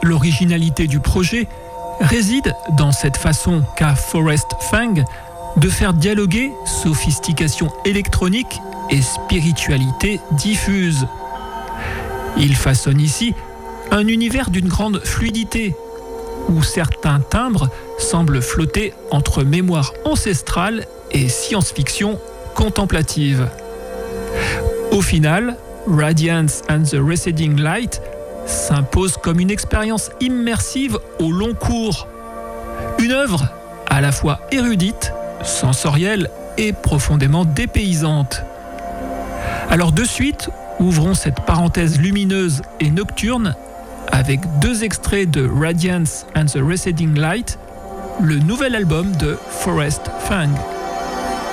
L'originalité du projet réside dans cette façon qu'a Forrest Fang de faire dialoguer sophistication électronique et spiritualité diffuse. Il façonne ici un univers d'une grande fluidité, où certains timbres semblent flotter entre mémoire ancestrale et science-fiction contemplative. Au final, Radiance and the Receding Light s'impose comme une expérience immersive au long cours. Une œuvre à la fois érudite, sensorielle et profondément dépaysante. Alors de suite, ouvrons cette parenthèse lumineuse et nocturne avec 2 extraits de Radiance and the Receding Light, le nouvel album de Forrest Fang.